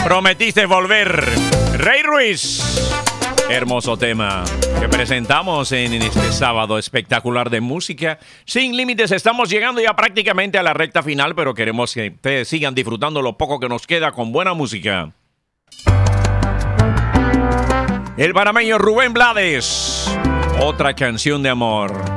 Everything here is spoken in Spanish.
Prometiste volver. Rey Ruiz. Hermoso tema que presentamos en este sábado espectacular de música sin límites. Estamos llegando ya prácticamente a la recta final, pero queremos que ustedes sigan disfrutando lo poco que nos queda con buena música. El panameño Rubén Blades. Otra canción de amor.